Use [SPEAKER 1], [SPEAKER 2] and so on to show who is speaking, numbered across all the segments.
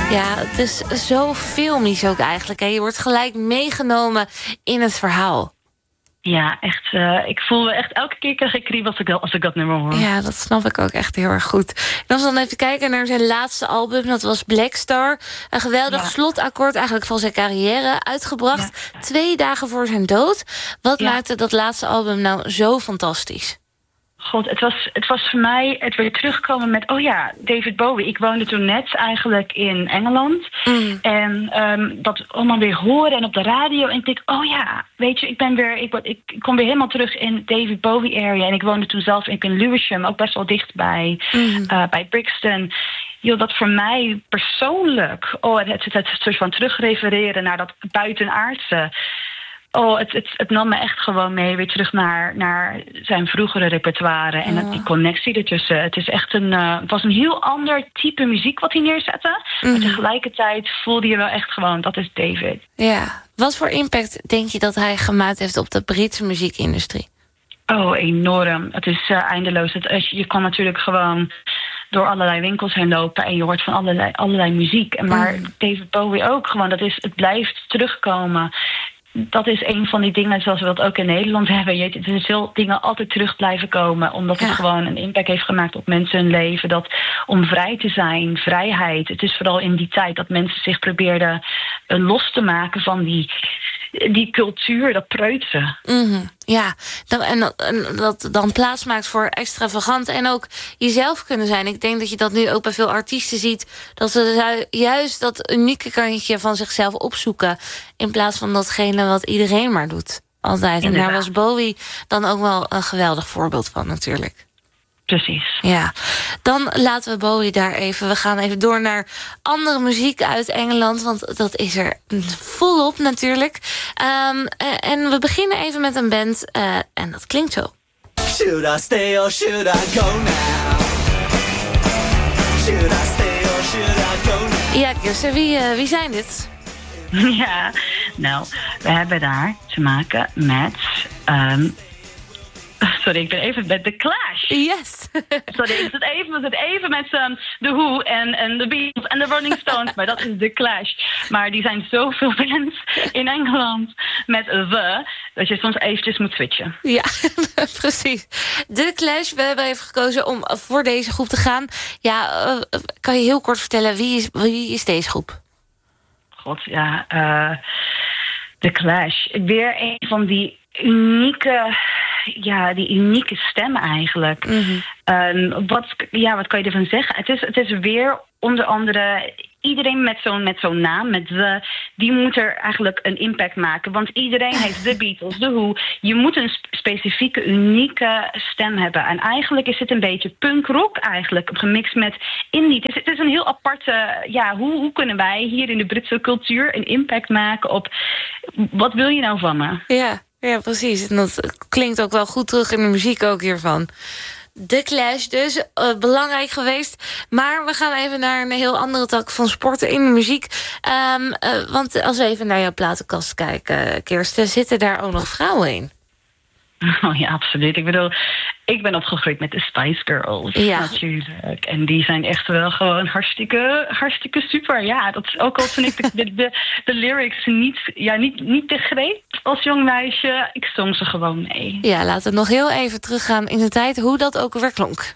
[SPEAKER 1] Ja, het is zo filmisch ook eigenlijk. Hè? Je wordt gelijk meegenomen in het verhaal.
[SPEAKER 2] Ja, echt. Ik voel me echt elke keer krijg ik kriebel als ik dat nummer hoor.
[SPEAKER 1] Ja, dat snap ik ook echt heel erg goed. En als we dan even kijken naar zijn laatste album, dat was Black Star. Een geweldig slotakkoord eigenlijk van zijn carrière, uitgebracht 2 dagen voor zijn dood. Wat maakte dat laatste album nou zo fantastisch?
[SPEAKER 2] God, het was voor mij het weer terugkomen met... David Bowie. Ik woonde toen net eigenlijk in Engeland. En dat allemaal weer horen en op de radio. En ik denk, weet je, ik kom weer helemaal terug in David Bowie area. En ik woonde toen zelf in Lewisham, ook best wel dichtbij, bij Brixton. Dat voor mij persoonlijk... het soort van terugrefereren naar dat buitenaardse... Het nam me echt gewoon mee weer terug naar zijn vroegere repertoire. En die connectie ertussen. Het is echt het was een heel ander type muziek wat hij neerzette. Maar tegelijkertijd voelde je wel echt gewoon, dat is David.
[SPEAKER 1] Ja. Wat voor impact denk je dat hij gemaakt heeft op de Britse muziekindustrie?
[SPEAKER 2] Oh, enorm. Het is eindeloos. Je kan natuurlijk gewoon door allerlei winkels heen lopen en je hoort van allerlei muziek. Maar David Bowie ook gewoon. Het blijft terugkomen. Dat is een van die dingen zoals we dat ook in Nederland hebben. Er zijn veel dingen altijd terug blijven komen. Omdat het gewoon een impact heeft gemaakt op mensen hun leven. Dat om vrij te zijn, vrijheid. Het is vooral in die tijd dat mensen zich probeerden los te maken van die cultuur, dat preutsen.
[SPEAKER 1] Ja, dat dan plaats maakt voor extravagant en ook jezelf kunnen zijn. Ik denk dat je dat nu ook bij veel artiesten ziet, dat ze juist dat unieke kantje van zichzelf opzoeken, in plaats van datgene wat iedereen maar doet. Altijd. En daar was Bowie dan ook wel een geweldig voorbeeld van natuurlijk.
[SPEAKER 2] Precies.
[SPEAKER 1] Ja, dan laten we Bowie daar even. We gaan even door naar andere muziek uit Engeland, want dat is er volop natuurlijk. En we beginnen even met een band en dat klinkt zo. Should I stay or should I go now? Should I stay or should I go now? Ja, Kirsten, wie zijn dit?
[SPEAKER 2] Ja, nou, we hebben daar te maken met... Sorry, ik ben even met The Clash.
[SPEAKER 1] Yes.
[SPEAKER 2] Sorry, we zitten even met The Who en The Beatles en de Rolling Stones. Maar dat is The Clash. Maar die zijn zoveel bands in Engeland met The... dat je soms eventjes moet switchen.
[SPEAKER 1] Ja, precies. The Clash, we hebben even gekozen om voor deze groep te gaan. Ja, kan je heel kort vertellen, wie is deze groep?
[SPEAKER 2] God, ja. The Clash. Weer een van die unieke... Ja, die unieke stem eigenlijk. Wat kan je ervan zeggen? Het is weer onder andere... Iedereen met zo'n naam, die moet er eigenlijk een impact maken. Want iedereen heeft The Beatles, The Who. Je moet een specifieke, unieke stem hebben. En eigenlijk is het een beetje punkrock eigenlijk, gemixt met indie. Het is een heel aparte... Ja, hoe kunnen wij hier in de Britse cultuur een impact maken op... Wat wil je nou van me?
[SPEAKER 1] Ja, precies. En dat klinkt ook wel goed terug in de muziek ook hiervan. The Clash dus, belangrijk geweest. Maar we gaan even naar een heel andere tak van sporten in de muziek. Want als we even naar jouw platenkast kijken, Kirsten... zitten daar ook nog vrouwen in?
[SPEAKER 2] Oh ja, absoluut. Ik bedoel, ik ben opgegroeid met de Spice Girls natuurlijk. En die zijn echt wel gewoon hartstikke super. Ja, dat is ook al toen ik de lyrics niet begreep als jong meisje. Ik zong ze gewoon mee.
[SPEAKER 1] Ja, laten we nog heel even teruggaan in de tijd hoe dat ook weer klonk.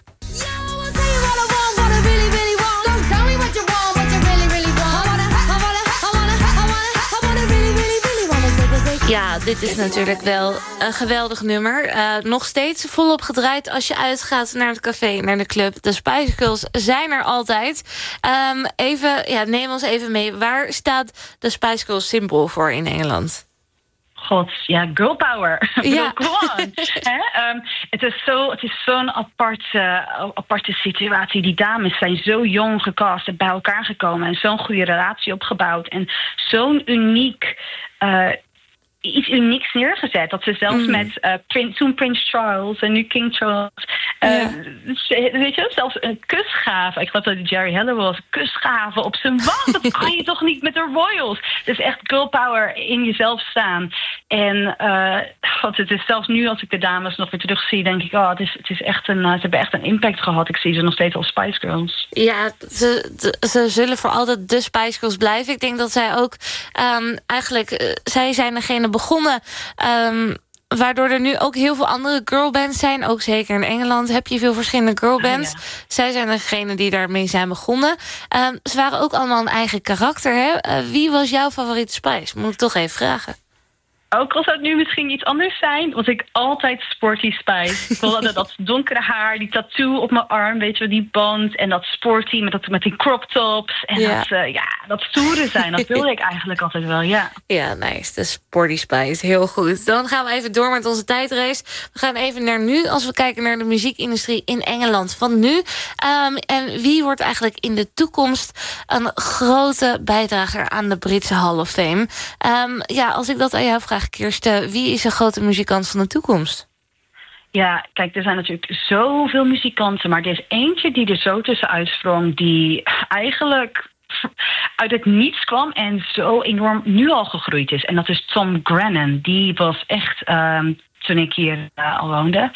[SPEAKER 1] Ja, dit is natuurlijk wel een geweldig nummer. Nog steeds volop gedraaid als je uitgaat naar het café, naar de club. De Spice Girls zijn er altijd. Neem ons even mee. Waar staat de Spice Girls symbool voor in Engeland?
[SPEAKER 2] God, ja, girl power.
[SPEAKER 1] Ja.
[SPEAKER 2] Come on. Het is zo'n aparte situatie. Die dames zijn zo jong gecast en bij elkaar gekomen en zo'n goede relatie opgebouwd en zo'n uniek iets unieks neergezet. Dat ze zelfs met toen Prince Charles en nu King Charles... weet je, zelfs een kus gaven. Ik geloof dat Jerry Heller was. Kus gaven op zijn wand. Dat kan je toch niet met de Royals? Dus echt girl power in jezelf staan. En het is zelfs nu als ik de dames nog weer terugzie... denk ik, het is echt ze hebben echt een impact gehad. Ik zie ze nog steeds als Spice Girls.
[SPEAKER 1] Ja, ze zullen voor altijd de Spice Girls blijven. Ik denk dat zij ook eigenlijk... zij zijn degene begonnen... waardoor er nu ook heel veel andere girlbands zijn. Ook zeker in Engeland heb je veel verschillende girlbands. Ja. Zij zijn degene die daarmee zijn begonnen. Ze waren ook allemaal een eigen karakter. Hè? Wie was jouw favoriete Spice? Moet ik toch even vragen.
[SPEAKER 2] Ook al zou het nu misschien iets anders zijn... was ik altijd Sporty Spice. Ik wilde dat donkere haar, die tattoo op mijn arm... weet je wel, die band en dat sporty met die crop tops. En dat stoere zijn, dat wilde ik eigenlijk altijd wel, ja. Ja,
[SPEAKER 1] nice. De Sporty Spice, heel goed. Dan gaan we even door met onze tijdrace. We gaan even naar nu, als we kijken naar de muziekindustrie in Engeland van nu. En wie wordt eigenlijk in de toekomst... een grote bijdrager aan de Britse Hall of Fame? Als ik dat aan jou vraag... Kirsten, wie is een grote muzikant van de toekomst?
[SPEAKER 2] Ja, kijk, er zijn natuurlijk zoveel muzikanten... maar er is eentje die er zo tussenuit sprong... die eigenlijk uit het niets kwam en zo enorm nu al gegroeid is. En dat is Tom Grennan. Die was echt... toen ik hier al woonde.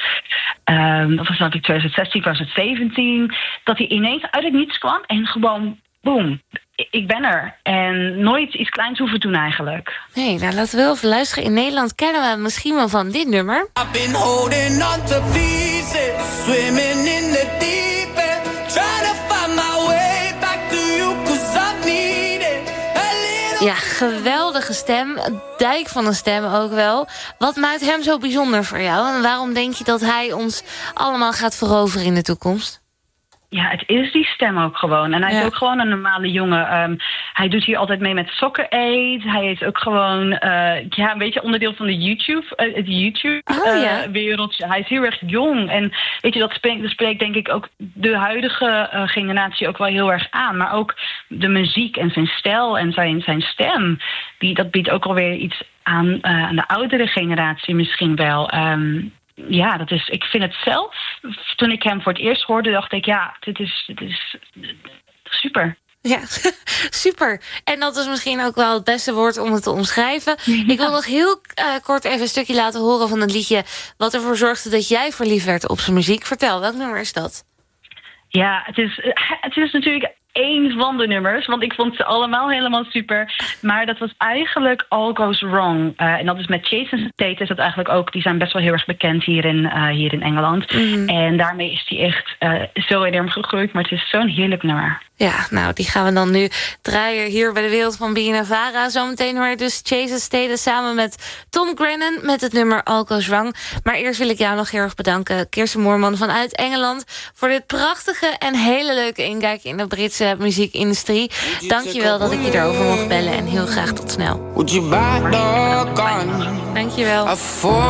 [SPEAKER 2] Dat was natuurlijk 2016, 2017. Dat hij ineens uit het niets kwam en gewoon... boom, ik ben er. En nooit iets kleins hoeven doen eigenlijk.
[SPEAKER 1] Nee, nou laten we wel even luisteren. In Nederland kennen we hem misschien wel van dit nummer. I've been holding on to pieces, swimming in the deep end, trying to find my way back to you, 'cause I need it. Ja, geweldige stem. Dijk van een stem ook wel. Wat maakt hem zo bijzonder voor jou? En waarom denk je dat hij ons allemaal gaat veroveren in de toekomst?
[SPEAKER 2] Ja, het is die stem ook gewoon. En hij is ook gewoon een normale jongen. Hij doet hier altijd mee met Soccer Aid. Hij is ook gewoon een beetje onderdeel van de YouTube-wereldje. Hij is heel erg jong. En weet je, dat spreekt denk ik ook de huidige generatie ook wel heel erg aan. Maar ook de muziek en zijn stijl en zijn stem. Dat biedt ook alweer iets aan de oudere generatie misschien wel. Ik vind het zelf, toen ik hem voor het eerst hoorde, dacht ik, dit is super. Ja, super. En dat is misschien ook wel het beste woord om het te omschrijven. Ja. Ik wil nog heel kort even een stukje laten horen van het liedje... wat ervoor zorgde dat jij verliefd werd op zijn muziek. Vertel, welk nummer is dat? Ja, het is natuurlijk... één van de nummers, want ik vond ze allemaal helemaal super. Maar dat was eigenlijk All Goes Wrong. En dat is met Jason Tate, is dat eigenlijk ook. Die zijn best wel heel erg bekend hier in Engeland. Mm. En daarmee is die echt zo enorm gegroeid. Maar het is zo'n heerlijk nummer. Ja, nou, die gaan we dan nu draaien hier bij de Wereld van BNNVARA. Zometeen hoor je dus Jason Tate samen met Tom Grennan met het nummer All Goes Wrong. Maar eerst wil ik jou nog heel erg bedanken, Kirsten Moorman vanuit Engeland, voor dit prachtige en hele leuke inkijk in de Britse muziekindustrie. Dankjewel dat ik je erover mocht bellen en heel graag tot snel. Dankjewel.